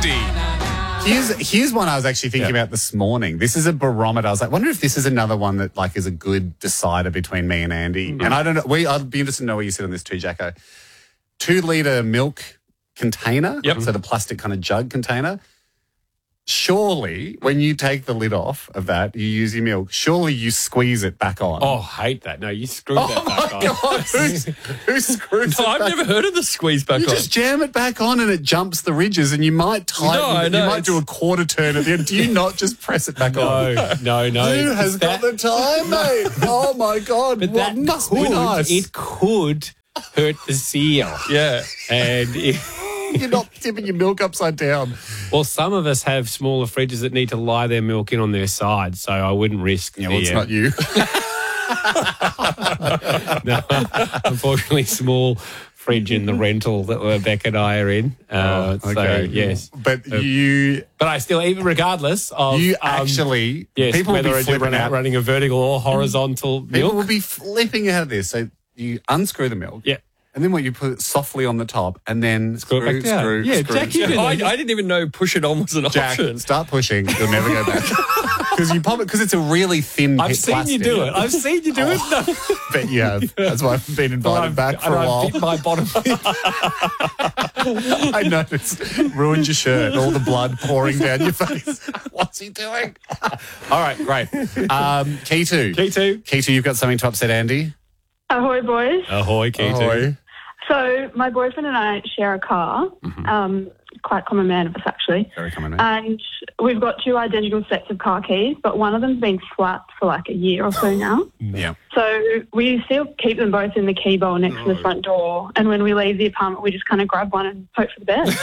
Andy. Here's one I was actually thinking about this morning. This is a barometer. I was like, wonder if this is another one that like is a good decider between me and Andy. And I don't know. I'd be interested to know where you sit on this too, Jacko. 2 litre milk container. Yep. So the plastic kind of jug container. Surely, when you take the lid off of that, you use your milk, surely you squeeze it back on. Oh, hate that. No, you screwed that back on. God, who screws it I've back? never heard of the squeeze back You on. just jam it back on and it jumps the ridges and you might tighten, No, you might do a quarter turn at the end. Do you not just press it back on? No. Who has got the time, mate? Oh, my God. But that must be nice. It could hurt the seal. Yeah. And You're not tipping your milk upside down. well, some of us have smaller fridges that need to lie their milk in on their side, so I wouldn't risk. Yeah, well, it's not you. No, unfortunately, small fridge in the rental that Beck and I are in. So, yes. But But I still, even regardless of... actually, yes, people will whether be I do flipping out. running a vertical or horizontal People milk. will be flipping out of this. So you unscrew the milk. Yeah. And then you put it softly on the top and then Screw it back down. Yeah, Jack, you did I didn't even know push it on was an Jack, option. start pushing. You'll never go back. Because you pop it because it's a really thin I've seen plastic. you do it. I've seen you do it. No. Bet you have. That's why I've been invited back for a while. I've bit my bottom. I noticed. Ruined your shirt. All the blood pouring down your face. What's he doing? All right, great. Key two. Key two, you've got something to upset Andy. Ahoy, boys. Ahoy, Key Ahoy. So my boyfriend and I share a car, quite common man of us actually. Very common. And we've got 2 identical sets of car keys, but one of them's been flat for like a year or so now. Yeah. So we still keep them both in the key bowl next to the front door. And when we leave the apartment, we just kind of grab one and hope for the best.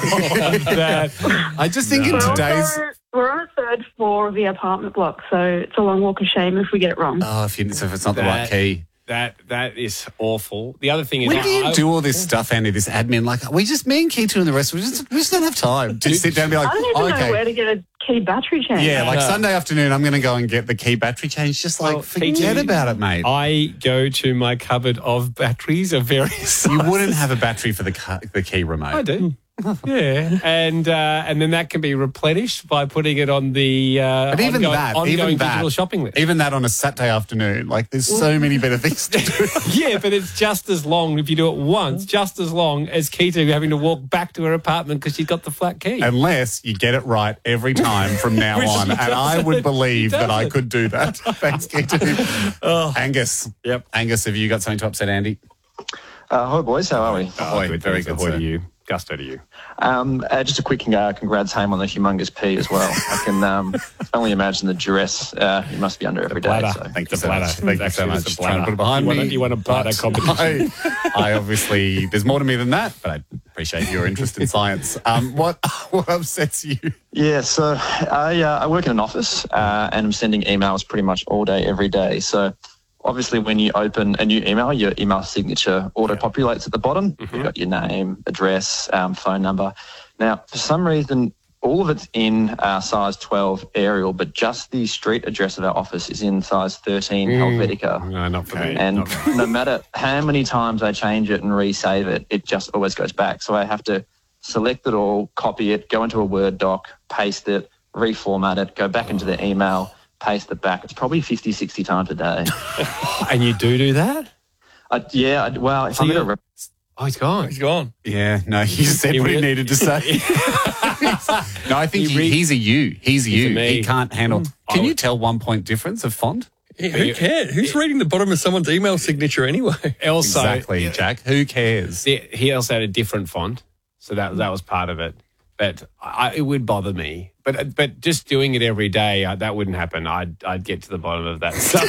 I just think in today's... We're on a 3rd floor of the apartment block, so it's a long walk of shame if we get it wrong. Oh, if it's not the right key. That is awful. The other thing is... When do you do all this stuff, Andy, this admin? Like, me and Key two and the rest, we just don't have time to sit down and be like, I don't even know where to get a key battery change. Yeah, like Sunday afternoon, I'm going to go and get the key battery change. Just like, forget about it, mate. I go to my cupboard of batteries of various sizes. You wouldn't have a battery for the key remote. I do. Yeah, and then that can be replenished by putting it on the ongoing digital shopping list. Even that on a Saturday afternoon, like there's so many better things to do. Yeah, but it's just as long if you do it once, just as long as Keita having to walk back to her apartment because she's got the flat key. Unless you get it right every time from now on, and I would believe that I could do that. Thanks, Keita. Angus. Yep. Angus, have you got something to upset Andy? Hi, boys. How are we? Good, very good. Ahoy to you. Gusto to you. Just a quick congrats, Haim, on the humongous P as well. I can only imagine the duress you must be under every day. Bladder. So. Thank you so much. Thank you so much. Trying to put it behind me. You want a bladder competition? I obviously, there's more to me than that, but I appreciate your interest in science. What upsets you? Yeah, so I work in an office and I'm sending emails pretty much all day, every day. So obviously, when you open a new email, your email signature auto-populates at the bottom. You've got your name, address, phone number. Now, for some reason, all of it's in size 12 Arial, but just the street address of our office is in size 13 Helvetica. No, not for me. And no matter how many times I change it and resave it, it just always goes back. So I have to select it all, copy it, go into a Word doc, paste it, reformat it, go back into the email, paste it back. It's probably 50, 60 times a day. And you do that? Well, if I'm going to... Oh, he's gone. He's gone. Yeah, no, he said what he needed to say. No, I think he's a you. He's a you. He can't handle... Can you tell 1 point difference of font? Yeah, who cares? Who's reading the bottom of someone's email signature anyway? Also, exactly, Jack. Who cares? He also had a different font, so that was part of it. But it would bother me. But just doing it every day, that wouldn't happen. I'd get to the bottom of that stuff.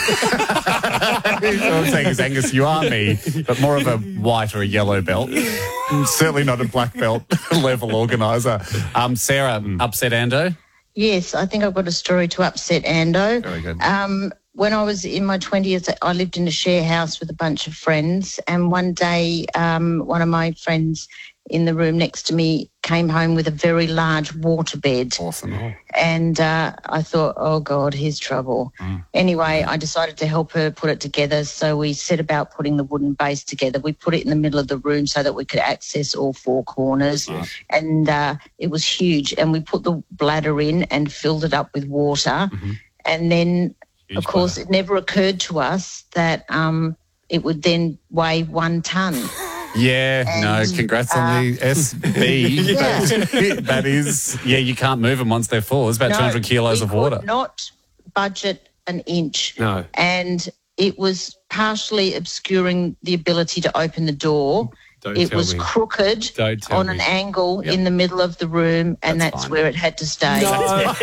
What I'm saying is, Angus, you are me, but more of a white or a yellow belt. Certainly not a black belt level organiser. Sarah, upset Ando? Yes, I think I've got a story to upset Ando. Very good. When I was in my 20s, I lived in a share house with a bunch of friends, and one day one of my friends in the room next to me came home with a very large waterbed. Awesome. And I thought, oh, God, here's trouble. Anyway, I decided to help her put it together. So we set about putting the wooden base together. We put it in the middle of the room so that we could access all four corners. And it was huge. And we put the bladder in and filled it up with water. And then, of course, it never occurred to us that it would then weigh 1 tonne. Yeah, no, congrats on the SB. Yeah. That is, you can't move them once they're full. It's about 200 kilos of water. We could not budget an inch. No. And it was partially obscuring the ability to open the door. It was crooked on an angle in the middle of the room, and that's where it had to stay. That's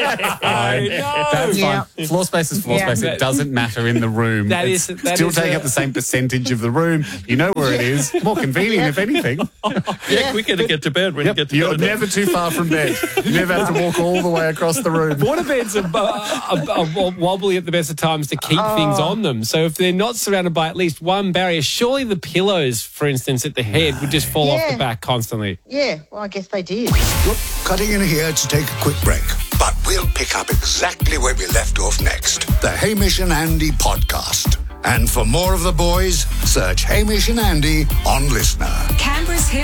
fine. Floor space is floor space. It doesn't matter in the room. It's still taking up the same percentage of the room. You know where it is. More convenient, if anything. Quicker to get to bed when you get to bed. You're never too far from bed. You never have to walk all the way across the room. Waterbeds are wobbly at the best of times to keep things on them. So if they're not surrounded by at least one barrier, surely the pillows, for instance, at the head would just fall off the back constantly. Yeah, well, I guess they did. Look, cutting in here to take a quick break, but we'll pick up exactly where we left off next. The Hamish and Andy podcast. And for more of the boys, search Hamish and Andy on Listener. Canberra's Hit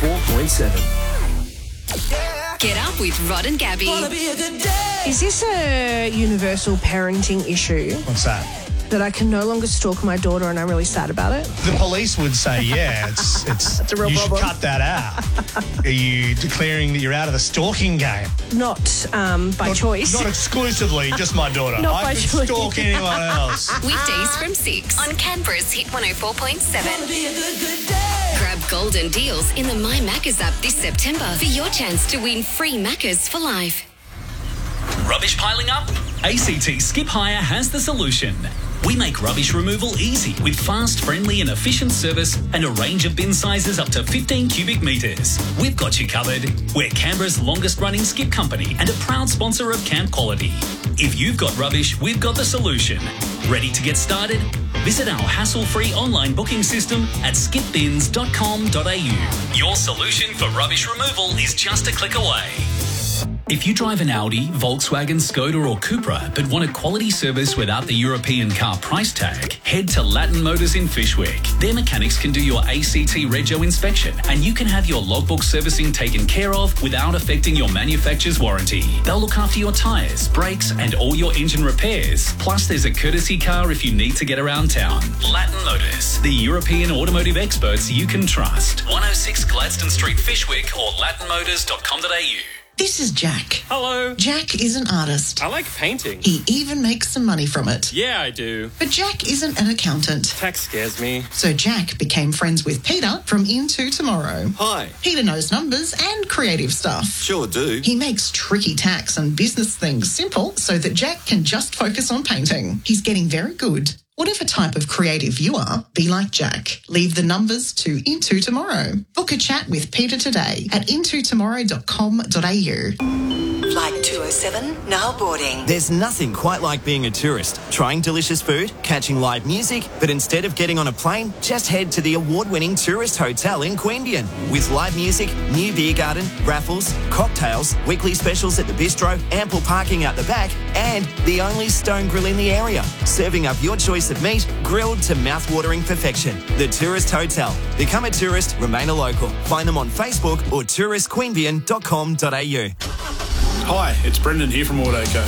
104.7. Get up with Rod and Gabby. Is this a universal parenting issue? What's that? That I can no longer stalk my daughter and I'm really sad about it? The police would say, it's a real you problem. should cut that out. Are you declaring that you're out of the stalking game? Not by choice. Not exclusively, just my daughter. Not I by could choice. stalk anyone else. Weekdays from 6 on Canberra's Hit 104.7. Grab golden deals in the My Maccas app this September for your chance to win free Maccas for life. Rubbish piling up? ACT Skip Hire has the solution. We make rubbish removal easy with fast, friendly and efficient service and a range of bin sizes up to 15 cubic metres. We've got you covered. We're Canberra's longest running skip company and a proud sponsor of Camp Quality. If you've got rubbish, we've got the solution. Ready to get started? Visit our hassle-free online booking system at skipbins.com.au. Your solution for rubbish removal is just a click away. If you drive an Audi, Volkswagen, Skoda or Cupra but want a quality service without the European car price tag, head to Latin Motors in Fyshwick. Their mechanics can do your ACT Rego inspection and you can have your logbook servicing taken care of without affecting your manufacturer's warranty. They'll look after your tyres, brakes and all your engine repairs. Plus there's a courtesy car if you need to get around town. Latin Motors, the European automotive experts you can trust. 106 Gladstone Street, Fyshwick or latinmotors.com.au. This is Jack. Hello. Jack is an artist. I like painting. He even makes some money from it. Yeah, I do. But Jack isn't an accountant. Tax scares me. So Jack became friends with Peter from Into Tomorrow. Hi. Peter knows numbers and creative stuff. Sure do. He makes tricky tax and business things simple so that Jack can just focus on painting. He's getting very good. Whatever type of creative you are, be like Jack. Leave the numbers to Into Tomorrow. Book a chat with Peter today at intotomorrow.com.au. Flight 207, now boarding. There's nothing quite like being a tourist, trying delicious food, catching live music, but instead of getting on a plane, just head to the award-winning tourist hotel in Queanbeyan. With live music, new beer garden, raffles, cocktails, weekly specials at the bistro, ample parking out the back, and the only stone grill in the area, serving up your choice of meat, grilled to mouth-watering perfection. The Tourist Hotel. Become a tourist, remain a local. Find them on Facebook or touristqueanbeyan.com.au. Hi, it's Brendan here from Autoco.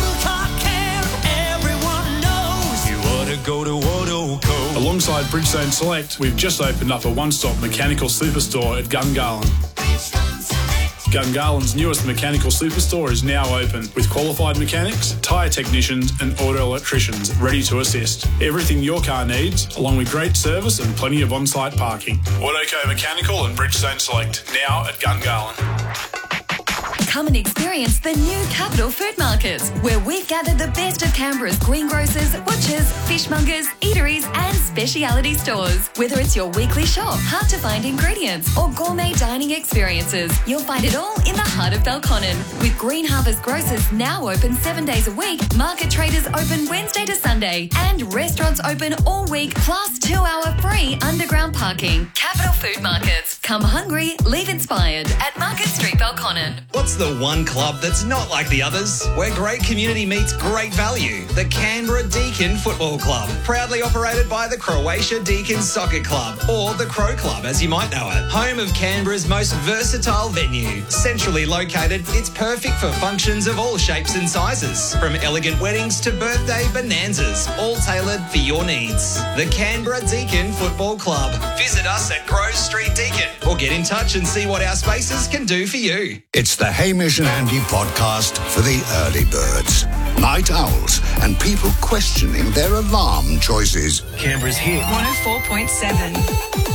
You ought to go to Autoco. Alongside Bridgestone Select, we've just opened up a one-stop mechanical superstore at Gungahlin. Gungahlин's newest mechanical superstore is now open with qualified mechanics, tyre technicians and auto electricians ready to assist. Everything your car needs, along with great service and plenty of on-site parking. Autoco Mechanical and Bridgestone Select, now at Gungahlin. Come and experience the new Capital Food Markets, where we've gathered the best of Canberra's greengrocers, butchers, fishmongers, eateries and speciality stores. Whether it's your weekly shop, hard-to-find ingredients or gourmet dining experiences, you'll find it all in the heart of Belconnen. With Green Harvest Grocers now open 7 days a week, market traders open Wednesday to Sunday, and restaurants open all week, plus 2-hour free underground parking. Capital Food Markets. Come hungry, leave inspired at Market Street, Belconnen. What's the one club that's not like the others? Where great community meets great value. The Canberra Deakin Football Club. Proudly operated by the Croatia Deakin Soccer Club, or the Crow Club as you might know it. Home of Canberra's most versatile venue. Centrally located, it's perfect for functions of all shapes and sizes. From elegant weddings to birthday bonanzas, all tailored for your needs. The Canberra Deakin Football Club. Visit us at Grove Street Deakin or get in touch and see what our spaces can do for you. It's the Hamish and Andy podcast for the early birds, night owls, and people questioning their alarm choices. Canberra's hit 104.7.